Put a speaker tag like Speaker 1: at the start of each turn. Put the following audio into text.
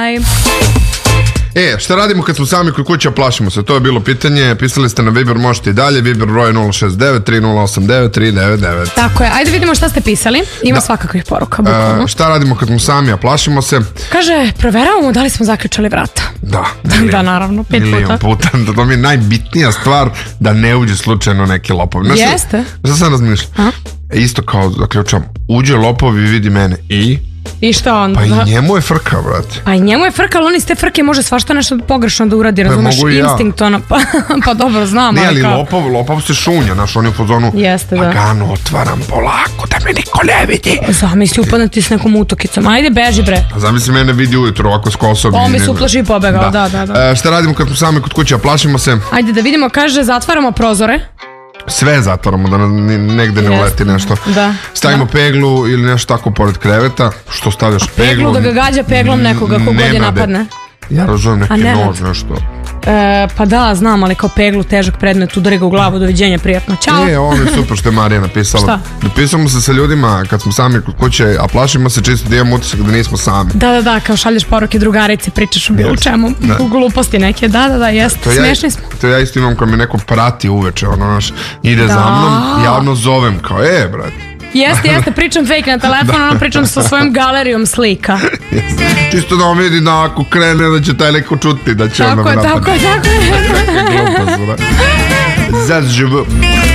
Speaker 1: Šta radimo kad smo sami kod kuće, a plašimo se? To je bilo pitanje. Pisali ste na Viber, možete i dalje. Viber broj 069 3089 399.
Speaker 2: Tako je, ajde vidimo šta ste pisali. Ima svakakvih poruka.
Speaker 1: Šta radimo kad smo sami, a plašimo se?
Speaker 2: Kaže, proveravamo da li smo zaključali vrata. Da, naravno, 5
Speaker 1: puta. To mi je najbitnija stvar, da ne uđe slučajno neki lopov.
Speaker 2: Jeste.
Speaker 1: Šta sam razmišljao? Isto kao zaključam, uđe lopov i vidi mene
Speaker 2: I šta onda?
Speaker 1: Pa i njemu je frka, brate.
Speaker 2: Pa i njemu je frka, ali on iz te frke može svašta nešto pogrešno da uradi, razumeš, instinkt ono, pa dobro, znam.
Speaker 1: Ne, ali lopov se šunja, znaš, on je u fazonu, lagano otvaram polako da me niko ne vidi.
Speaker 2: Zamisli, upadati s nekom utokicom, ajde beži bre.
Speaker 1: Zamisli, mene vidi ujutro ovako s kosom.
Speaker 2: On mi se uplaši i pobegao, da.
Speaker 1: Šta radimo kad smo sami kod kuće, a plašimo se?
Speaker 2: Ajde da vidimo, kaže, zatvaramo prozore.
Speaker 1: Sve zatvaramo, da negde ne uleti nešto. Stavimo peglu ili nešto tako pored kreveta. Što stavljaš peglu?
Speaker 2: Peglu da ga gađa peglom nekoga kogod je napadne.
Speaker 1: Ja razumem, neki nož, nešto.
Speaker 2: Pa da, znam, ali kao peglu, težak predmet, udari ga u glavu, doviđenja, prijatno, ćao.
Speaker 1: Ovo je super što je Marija napisala.
Speaker 2: Šta?
Speaker 1: Napisamo se sa ljudima kad smo sami kod kuće, a plašimo se čisto da imamo utisak da nismo sami.
Speaker 2: Da, kao šalješ poruke drugarice, pričaš o bilo čemu, u gluposti neke, da, jeste, smešni smo.
Speaker 1: To ja isto imam kad me neko prati uveče, ide za mnom, javno zovem, kao, brate.
Speaker 2: Jeste, pričam fake na telefonu, pričam sa svojom galerijom slika.
Speaker 1: Čisto da on vidi da ako krene da će taj neko čuti, da će onda me napadne.
Speaker 2: Tako je.
Speaker 1: Glupa zura. Zaz živu.